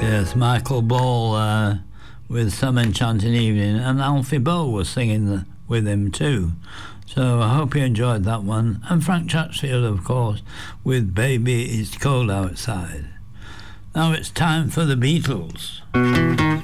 Yes, Michael Ball with Some Enchanting Evening, and Alfie Boe was singing with him too. So I hope you enjoyed that one. And Frank Chatsfield, of course, with Baby It's Cold Outside. Now it's time for the Beatles.